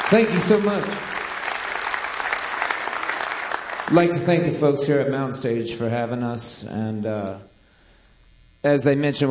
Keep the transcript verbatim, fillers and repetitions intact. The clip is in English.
Thank you so much. I'd like to thank the folks here at Mountain Stage for having us. And uh, as I mentioned,